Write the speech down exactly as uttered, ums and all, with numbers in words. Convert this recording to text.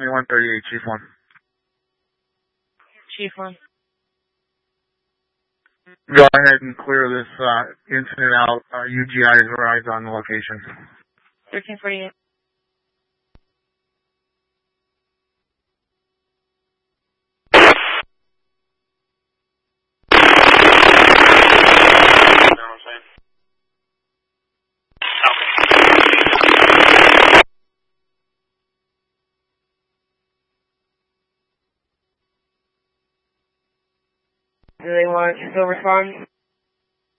twenty-one thirty-eight, Chief one. Chief one. Go ahead and clear this uh, incident out. Uh, U G I has arrived on the location. thirteen forty-eight. Do they want to still respond?